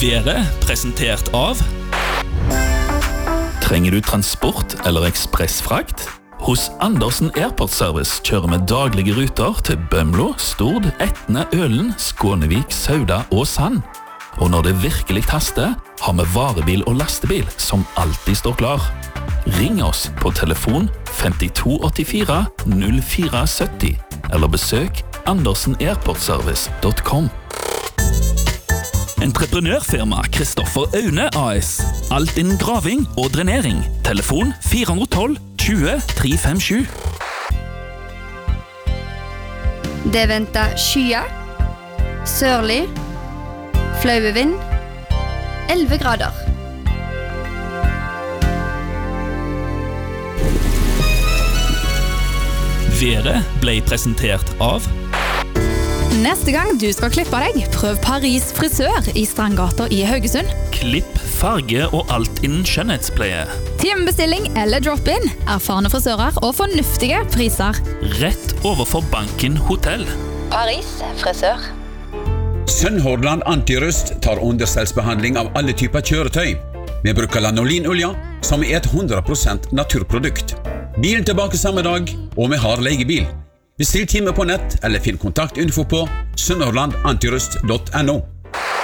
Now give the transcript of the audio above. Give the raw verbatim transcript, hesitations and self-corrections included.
Været presentert av Trenger du transport eller ekspressfrakt? Hos Andersen Airport Service kjører vi daglige ruter til Bømlo, Stord, Etne, Ølen, Skånevik, Sauda og Sand. Og når det virkelig haster, har vi varebil og lastebil som alltid står klar. Ring oss på telefon fem to åtte fire null fire syv null eller besøk andersen airport service punktum com. Entreprenørfirma Kristoffer Aune A S. Alt innen graving og drenering. Telefon fire ett to tjue tre fem sju. Det venter skyer, sørlig, flauevind, elleve grader. Været ble presentert av Neste gang du skal klippe deg, prøv Paris frisør i Strandgata i Haugesund. Klipp, farge og alt innen skjønnhetspleie. Timebestilling eller drop-in, erfarne frisører og fornuftige priser. Rett overfor Banken Hotell. Paris frisør. Sunnhordland Antirust tar understellsbehandling av alle typer kjøretøy. Vi bruker lanolinolja, som er et hundre prosent naturprodukt. Bilen tilbake samme dag, og vi har leiebil. Bestill time på nett, eller finn kontaktinfo på sunnhordland antirust punktum no.